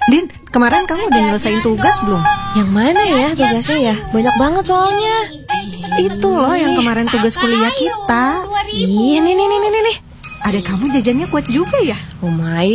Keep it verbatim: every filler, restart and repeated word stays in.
Din, kemarin kamu udah nyelesain tugas belum? Yang mana ya tugasnya ya? Banyak banget soalnya. Itu loh yang kemarin tugas kuliah kita. Iya, nih nih nih nih nih. Adek kamu jajannya kuat juga ya? Lumayan.